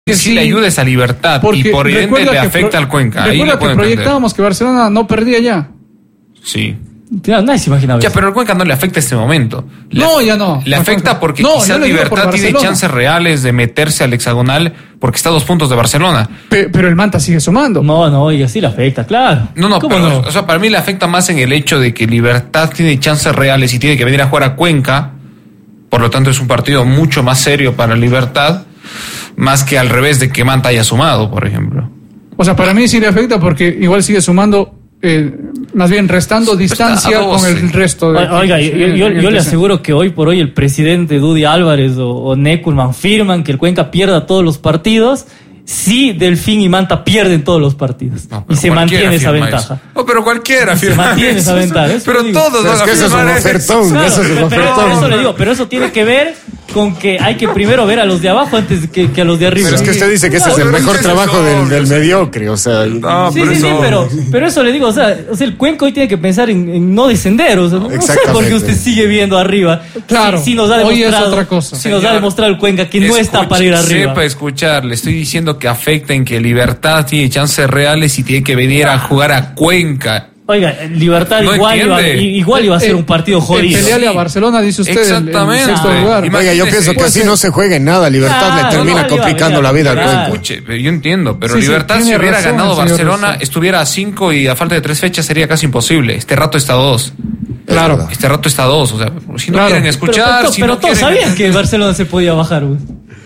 que sí le ayuda esa Libertad y por ende le afecta al Cuenca. Recuerda que proyectábamos que Barcelona no perdía ya. Sí. Ya, nadie se imaginaba ya, eso. pero al Cuenca no le afecta este momento. Ya no. Le afecta porque quizás Libertad tiene chances reales de meterse al hexagonal porque está a 2 puntos de Barcelona. Pero el Manta sigue sumando. No, y así le afecta, claro. Pero, o sea, para mí le afecta más en el hecho de que Libertad tiene chances reales y tiene que venir a jugar a Cuenca. Por lo tanto, es un partido mucho más serio para Libertad, más que al revés de que Manta haya sumado, por ejemplo. O sea, para mí sí le afecta porque igual sigue sumando, más bien restando distancia con el resto. Oiga, yo le aseguro que hoy por hoy el presidente Dudy Álvarez o Neckerman firman que el Cuenca pierda todos los partidos. Sí, Delfín y Manta pierden todos los partidos. Y se mantiene esa ventaja. No, pero cualquiera se mantiene esa ventaja. Pero todos van a eso es un ofertón. Claro, eso es un ofertón. Eso le digo, pero eso tiene que ver con que hay que primero ver a los de abajo antes que a los de arriba. Pero es que usted dice que ese es el mejor trabajo del mediocre, o sea. Pero eso le digo, o sea, el Cuenca hoy tiene que pensar en no descender, o sea, no sé por qué usted sigue viendo arriba. Claro, si nos ha demostrado, hoy es otra cosa. Si nos ha demostrado el Cuenca que no está para ir arriba. Sepa escuchar, le estoy diciendo que afecta en que Libertad tiene chances reales y tiene que venir a jugar a Cuenca. Oiga, Libertad no igual iba a ser un partido jodido. Pelearle a Barcelona, dice usted. Exactamente. En sexto lugar. Oiga, yo pienso que así no se juega en nada. Libertad le termina complicando la vida al Cuenca. Escuche, yo entiendo, pero Libertad si hubiera ganado Barcelona, estuviera a 5 y a falta de 3 fechas sería casi imposible. Este rato está a 2. Claro. Este rato está a 2. O sea, si no quieren escuchar. Pero todos sabían que Barcelona se podía bajar, güey.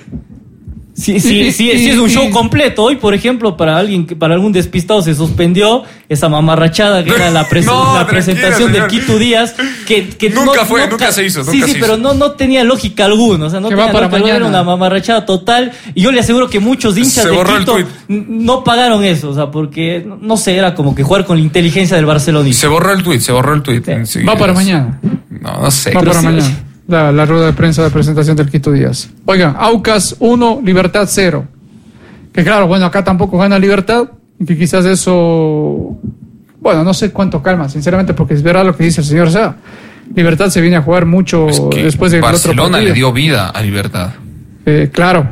Sí, es un show completo. Hoy, por ejemplo, para algún despistado se suspendió esa mamarrachada que era la presentación de Quito Díaz, que nunca se hizo. Pero no tenía lógica alguna, o sea, no tenía lógica alguna, era una mamarrachada total, y yo le aseguro que muchos hinchas de Quito no pagaron eso, o sea, porque, no sé, era como que jugar con la inteligencia del barcelonista. Se borró el tuit. Sí, va para mañana. No sé. Va para mañana. La rueda de prensa de presentación del Quito Díaz. Oigan, Aucas 1, Libertad 0. Que claro, bueno, acá tampoco gana Libertad, y que quizás eso, bueno, no sé cuánto calma, sinceramente, porque es verdad lo que dice el señor Sá. Libertad se viene a jugar mucho después del otro partido. Barcelona le dio vida a Libertad. Claro.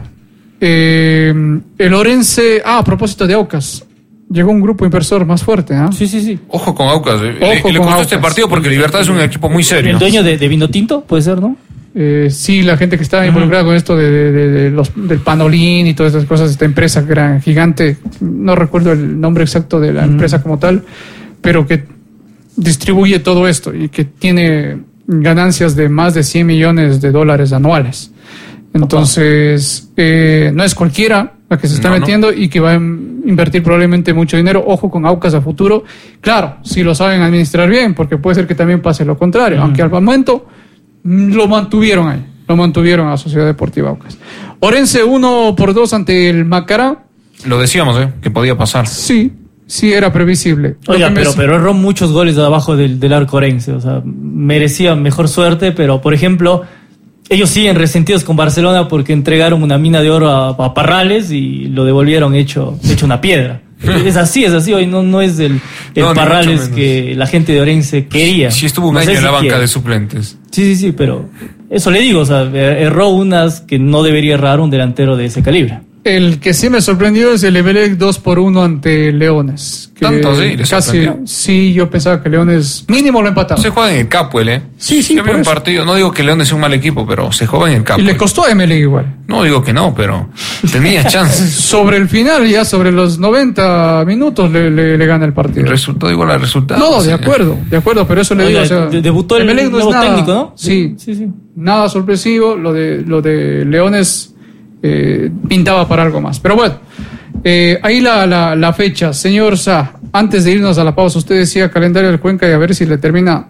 El Orense, a propósito de Aucas, llegó un grupo inversor más fuerte, ¿ah? Sí. Ojo con Aucas. Le costó este partido porque Libertad es un equipo muy serio. ¿El dueño de Vino Tinto? Puede ser, ¿no? Sí, la gente que está involucrada con esto del Panolín y todas esas cosas, esta empresa gran gigante, no recuerdo el nombre exacto de la empresa como tal, pero que distribuye todo esto y que tiene ganancias de más de $100 millones anuales. Entonces, no es cualquiera la que se está metiendo y que va a invertir probablemente mucho dinero. Ojo con Aucas a futuro. Claro, si lo saben administrar bien, porque puede ser que también pase lo contrario, aunque al momento lo mantuvieron ahí. Lo mantuvieron a la Sociedad Deportiva Aucas. Orense 1-2 ante el Macará. Lo decíamos, que podía pasar. Sí, era previsible. Oiga, pero erró muchos goles de abajo del arco orense. O sea, merecía mejor suerte, pero por ejemplo, ellos siguen resentidos con Barcelona porque entregaron una mina de oro a Parrales y lo devolvieron hecho una piedra. Es así, hoy no es el Parrales que la gente de Orense quería. Sí, estuvo un año en la banca de suplentes. Sí, pero eso le digo, o sea, erró unas que no debería errar un delantero de ese calibre. El que sí me sorprendió es el Emelec 2-1 ante Leones. ¿Tanto sí? Casi, sí, yo pensaba que Leones mínimo lo empataba. Se juega en el Capuel, Sí. Yo vi un partido, no digo que Leones sea un mal equipo, pero se juega en el Capuel. Y le costó a Emelec igual. No digo que no, pero tenía chances. Sobre el final, ya sobre los 90 minutos le gana el partido. Resultó igual al resultado. No, de acuerdo, pero eso le digo. O sea, debutó el Emelec nuevo técnico, ¿no? Sí. Nada sorpresivo, lo de Leones pintaba para algo más. Pero bueno, ahí la fecha. Señor Sá, antes de irnos a la pausa, usted decía calendario del Cuenca y a ver si le termina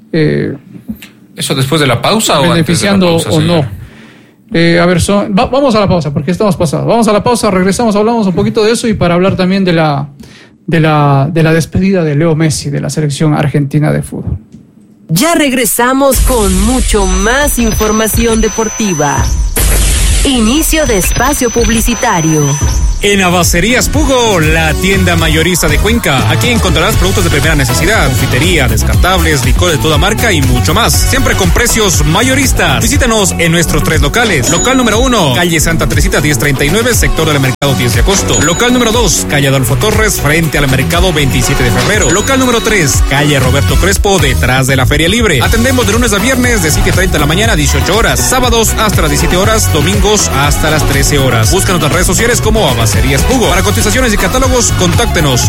¿eso después de la pausa o beneficiando antes de la pausa, o no? A ver, vamos a la pausa porque estamos pasados. Vamos a la pausa, regresamos, hablamos un poquito de eso y para hablar también de la despedida de Leo Messi de la selección argentina de fútbol. Ya regresamos con mucho más información deportiva. Inicio de espacio publicitario. En Abacerías Pugo, la tienda mayorista de Cuenca. Aquí encontrarás productos de primera necesidad, confitería, descartables, licor de toda marca y mucho más. Siempre con precios mayoristas. Visítanos en nuestros 3 locales. Local número 1, calle Santa Teresita 1039, sector del mercado 10 de agosto. Local número 2, calle Adolfo Torres, frente al mercado 27 de febrero. Local número 3, calle Roberto Crespo, detrás de la Feria Libre. Atendemos de lunes a viernes de 7:30 de la mañana a 18 horas. Sábados hasta las 17 horas, domingos hasta las 13 horas. Búscanos en las redes sociales como Abacerías Pugo. Para cotizaciones y catálogos, contáctenos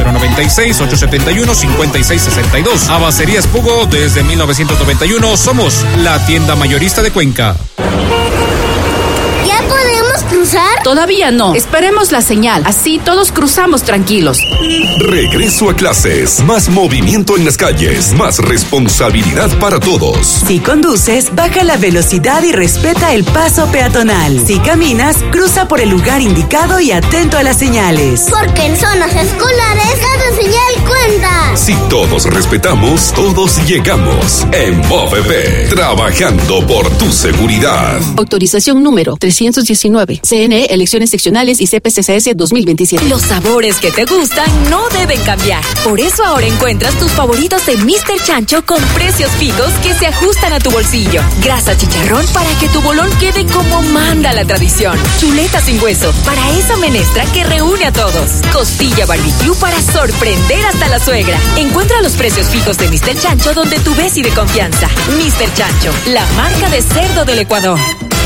096-871-5662. Abacerías Pugo, desde 1991 somos la tienda mayorista de Cuenca. ¿Ya podemos cruzar? Todavía no. Esperemos la señal. Así todos cruzamos tranquilos. Regreso a clases. Más movimiento en las calles. Más responsabilidad para todos. Si conduces, baja la velocidad y respeta el paso peatonal. Si caminas, cruza por el lugar indicado y atento a las señales. Porque en zonas escolares cada señal cuenta. Si todos respetamos, todos llegamos. En BOFEP, trabajando por tu seguridad. Autorización número 319. CNE, elecciones seccionales y CPCCS 2027. Los sabores que te gustan no deben cambiar. Por eso ahora encuentras tus favoritos de Mr. Chancho con precios fijos que se ajustan a tu bolsillo. Grasa chicharrón para que tu bolón quede como manda la tradición. Chuleta sin hueso para esa menestra que reúne a todos. Costilla barbecue para sorprender hasta la suegra. Encuentra los precios fijos de Mr. Chancho donde tú ves y de confianza. Mr. Chancho, la marca de cerdo del Ecuador.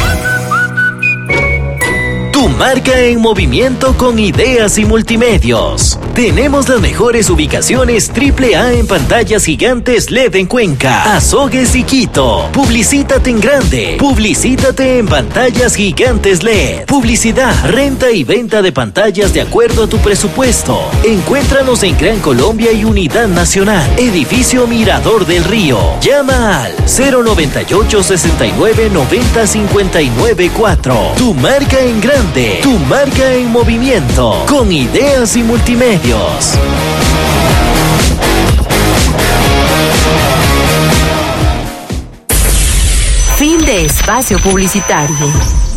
Tu marca en movimiento con ideas y multimedios. Tenemos las mejores ubicaciones AAA en pantallas gigantes LED en Cuenca, Azogues y Quito. Publicítate en grande. Publicítate en pantallas gigantes LED. Publicidad, renta y venta de pantallas de acuerdo a tu presupuesto. Encuéntranos en Gran Colombia y Unidad Nacional. Edificio Mirador del Río. Llama al 098 69 90 59 4. Tu marca en grande. Tu marca en movimiento, con ideas y multimedios. Fin de espacio publicitario.